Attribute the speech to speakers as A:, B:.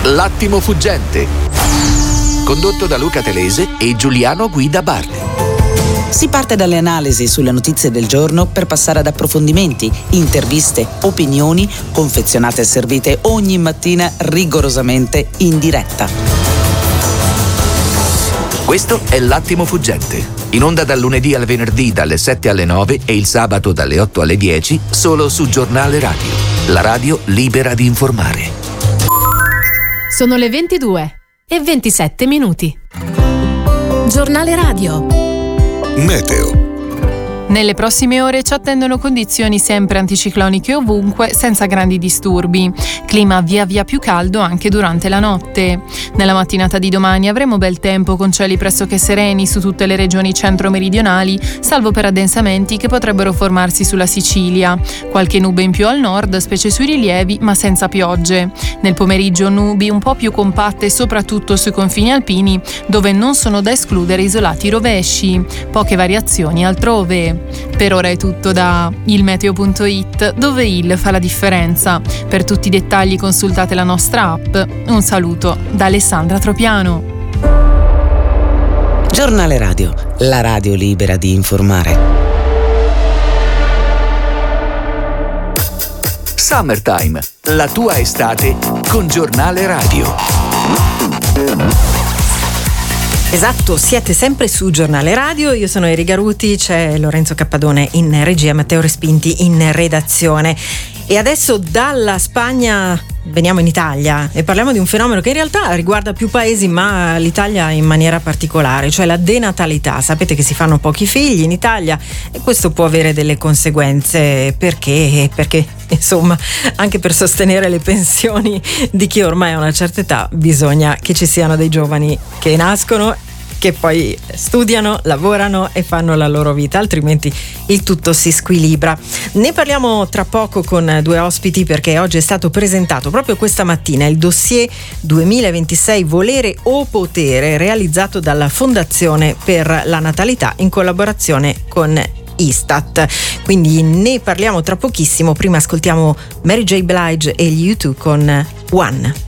A: L'attimo fuggente, condotto da Luca Telese e Giuliano Guida Bardi.
B: Si parte dalle analisi sulle notizie del giorno per passare ad approfondimenti, interviste, opinioni, confezionate e servite ogni mattina rigorosamente in diretta.
A: Questo è L'attimo fuggente, in onda dal lunedì al venerdì dalle 7 alle 9 e il sabato dalle 8 alle 10, solo su Giornale Radio, la radio libera di informare.
C: Sono le 22:27. Giornale Radio.
D: Meteo.
C: Nelle prossime ore ci attendono condizioni sempre anticicloniche ovunque, senza grandi disturbi. Clima via via più caldo anche durante la notte. Nella mattinata di domani avremo bel tempo con cieli pressoché sereni su tutte le regioni centro-meridionali, salvo per addensamenti che potrebbero formarsi sulla Sicilia. Qualche nube in più al nord, specie sui rilievi, ma senza piogge. Nel pomeriggio nubi un po' più compatte soprattutto sui confini alpini, dove non sono da escludere isolati rovesci. Poche variazioni altrove. Per ora è tutto da ilmeteo.it, dove il fa la differenza. Per tutti i dettagli consultate la nostra app. Un saluto da Alessandra Tropiano.
B: Giornale Radio, la radio libera di informare.
A: Summertime, la tua estate con Giornale Radio.
E: Esatto, siete sempre su Giornale Radio, io sono Eri Garuti, c'è Lorenzo Cappadone in regia, Matteo Respinti in redazione. E adesso dalla Spagna veniamo in Italia e parliamo di un fenomeno che in realtà riguarda più paesi, ma l'Italia in maniera particolare, cioè la denatalità. Sapete che si fanno pochi figli in Italia e questo può avere delle conseguenze perché insomma, anche per sostenere le pensioni di chi ormai ha una certa età bisogna che ci siano dei giovani che nascono, che poi studiano, lavorano e fanno la loro vita, altrimenti il tutto si squilibra. Ne parliamo tra poco con due ospiti, perché oggi è stato presentato proprio questa mattina il dossier 2026 Volere o Potere, realizzato dalla Fondazione per la Natalità in collaborazione con Istat. Quindi ne parliamo tra pochissimo. Prima ascoltiamo Mary J. Blige e gli U2 con One.